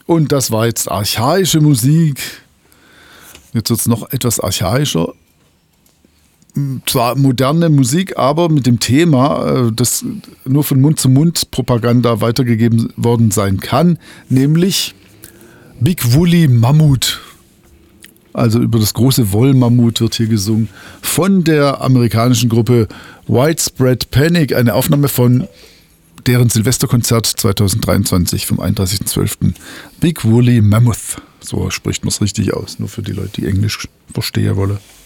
Und das war jetzt archaische Musik. Jetzt wird es noch etwas archaischer. Zwar moderne Musik, aber mit dem Thema, das nur von Mund zu Mund Propaganda weitergegeben worden sein kann, nämlich Big Woolly Mammut. Also über das große Wollmammut wird hier gesungen. Von der amerikanischen Gruppe Widespread Panic, eine Aufnahme von deren Silvesterkonzert 2023 vom 31.12. Big Woolly Mammoth. So spricht man es richtig aus, nur für die Leute, die Englisch verstehen wollen.